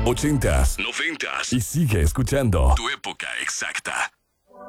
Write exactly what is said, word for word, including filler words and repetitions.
ochentas, noventas y sigue escuchando Tu Época Exacta.